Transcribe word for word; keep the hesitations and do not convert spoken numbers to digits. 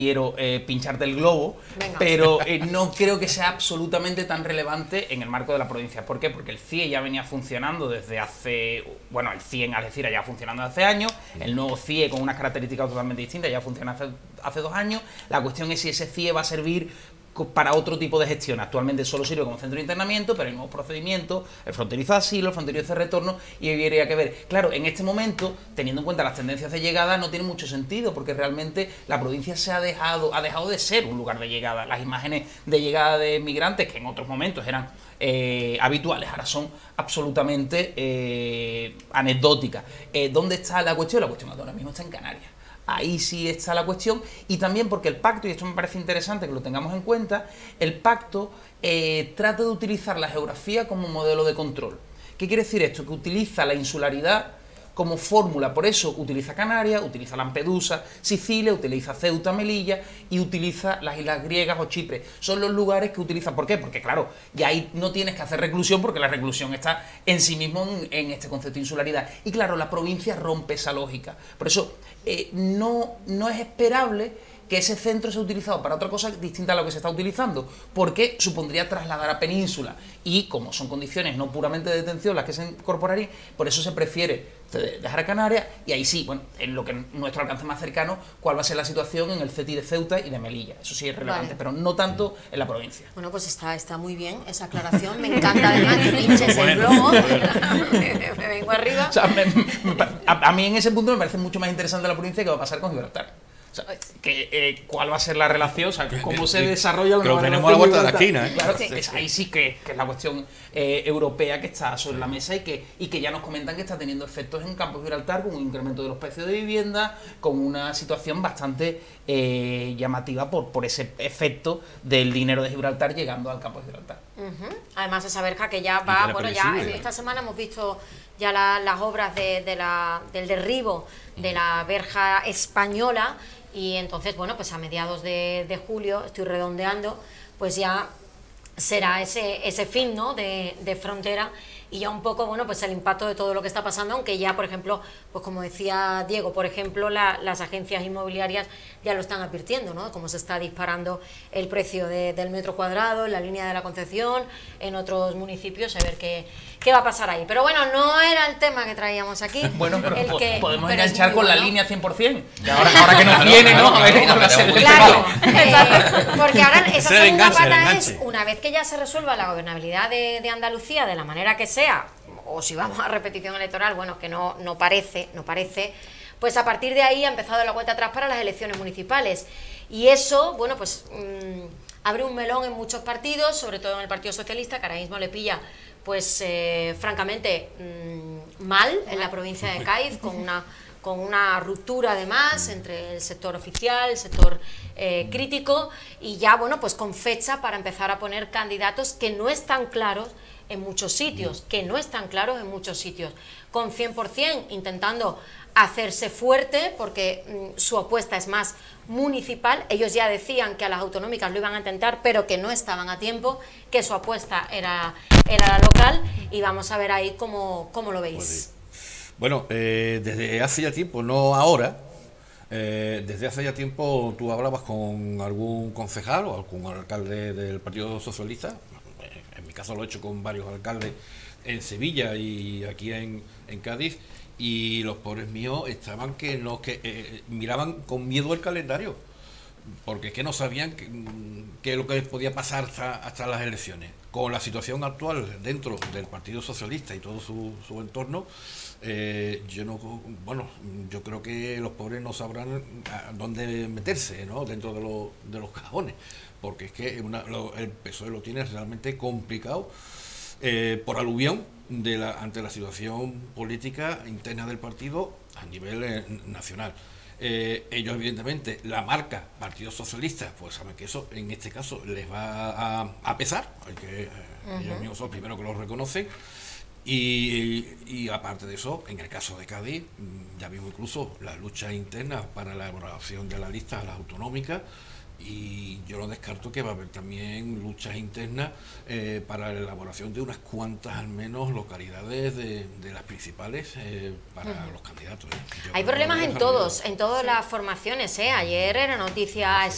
quiero eh, pincharte el globo, Venga. pero eh, no creo que sea absolutamente tan relevante en el marco de la provincia. ¿Por qué? Porque el C I E ya venía funcionando desde hace... Bueno, el C I E en Algeciras ya funcionando desde hace años, el nuevo C I E con unas características totalmente distintas ya funciona hace, hace dos años. La cuestión es si ese C I E va a servir para otro tipo de gestión. Actualmente solo sirve como centro de internamiento, pero hay nuevos procedimientos, el fronterizo de asilo, el fronterizo de retorno, y habría que ver. Claro, en este momento, teniendo en cuenta las tendencias de llegada, no tiene mucho sentido, porque realmente la provincia se ha dejado, ha dejado de ser un lugar de llegada. Las imágenes de llegada de migrantes, que en otros momentos eran eh, habituales, ahora son absolutamente eh, anecdóticas. Eh, ¿Dónde está la cuestión? La cuestión ahora mismo está en Canarias. Ahí sí está la cuestión, y también porque el pacto, y esto me parece interesante que lo tengamos en cuenta, el pacto eh, trata de utilizar la geografía como modelo de control. ¿Qué quiere decir esto? Que utiliza la insularidad como fórmula, por eso utiliza Canarias, utiliza Lampedusa, Sicilia, utiliza Ceuta, Melilla y utiliza las islas griegas o Chipre. Son los lugares que utiliza. ¿Por qué? Porque claro, ya ahí no tienes que hacer reclusión, porque la reclusión está en sí mismo en, en este concepto de insularidad. Y claro, la provincia rompe esa lógica. Por eso eh, no, no es esperable que ese centro sea utilizado para otra cosa distinta a lo que se está utilizando, porque supondría trasladar a península, y como son condiciones no puramente de detención las que se incorporarían, por eso se prefiere dejar a Canarias, y ahí sí, bueno, en lo que nuestro alcance más cercano, cuál va a ser la situación en el C E T I de Ceuta y de Melilla. Eso sí es relevante, vale, pero no tanto en la provincia. Bueno, pues está, está muy bien esa aclaración, me encanta además que pinches el globo, me, me vengo arriba. O sea, me, me, a, a mí en ese punto me parece mucho más interesante la provincia que va a pasar con Gibraltar. O sea, que, eh, ¿cuál va a ser la relación? O sea, ¿cómo se desarrolla la nueva relación? Lo tenemos a la vuelta de la esquina, ¿eh? Claro, sí. es, ahí sí que, que es la cuestión eh, europea que está sobre la mesa, y que, y que ya nos comentan que está teniendo efectos en Campo de Gibraltar, con un incremento de los precios de vivienda, con una situación bastante eh, llamativa por, por ese efecto del dinero de Gibraltar llegando al Campo de Gibraltar. Uh-huh. Además esa verja que ya va, bueno, ya esta semana hemos visto ya la, las obras de, de la, del derribo de la verja española. Y entonces, bueno, pues a mediados de, de julio, estoy redondeando, pues ya será ese, ese fin, ¿no?, de, de frontera, y ya un poco, bueno, pues el impacto de todo lo que está pasando, aunque ya, por ejemplo, pues como decía Diego, por ejemplo, la, las agencias inmobiliarias ya lo están advirtiendo, ¿no?, cómo se está disparando el precio de, del metro cuadrado en la línea de la Concepción, en otros municipios, a ver qué, qué va a pasar ahí. Pero bueno, no era el tema que traíamos aquí. Bueno, pero el po que, podemos pero enganchar con bueno. la línea cien por cien, que ahora, ahora que nos viene, ¿no? A ver, claro, claro, eh, porque ahora esa segunda enganche, pata es, una vez que ya se resuelva la gobernabilidad de, de Andalucía de la manera que sea, o si vamos a repetición electoral, bueno, que no, no parece, no parece, pues a partir de ahí ha empezado la vuelta atrás para las elecciones municipales. Y eso, bueno, pues mmm, abre un melón en muchos partidos, sobre todo en el Partido Socialista, que ahora mismo le pilla, pues eh, francamente, mmm, mal en la provincia de Cádiz, con una, con una ruptura además entre el sector oficial, el sector eh, crítico, y ya, bueno, pues con fecha para empezar a poner candidatos que no están claros en muchos sitios, que no están claros en muchos sitios, con cien por cien intentando hacerse fuerte, porque mmm, su apuesta es más municipal. Ellos ya decían que a las autonómicas lo iban a intentar, pero que no estaban a tiempo, que su apuesta era, era la local, y vamos a ver ahí cómo, cómo lo veis. Pues, bueno, eh, desde hace ya tiempo, no ahora, eh, desde hace ya tiempo tú hablabas con algún concejal o algún alcalde del Partido Socialista. En mi caso lo he hecho con varios alcaldes en Sevilla y aquí en, en Cádiz, y los pobres míos estaban que no que eh, miraban con miedo el calendario, porque es que no sabían qué es lo que les podía pasar hasta, hasta las elecciones. Con la situación actual dentro del Partido Socialista y todo su, su entorno, eh, yo no bueno yo creo que los pobres no sabrán a dónde meterse, ¿no?, dentro de, lo, de los cajones, porque es que una, lo, el P S O E lo tiene realmente complicado eh, por aluvión de la, ante la situación política interna del partido a nivel eh, nacional. Eh, ellos evidentemente, la marca Partido Socialista, pues saben que eso en este caso les va a, a pesar, porque eh, uh-huh. ellos mismos son los primeros que lo reconocen. Y, y aparte de eso, en el caso de Cádiz, ya vimos incluso las luchas internas para la elaboración de la lista a las autonómicas, y yo no descarto que va a haber también luchas internas eh, para la elaboración de unas cuantas al menos localidades de, de las principales eh, para uh-huh. los candidatos. ¿eh? Hay problemas en todos, en todas sí. las formaciones, ¿eh? Ayer era noticia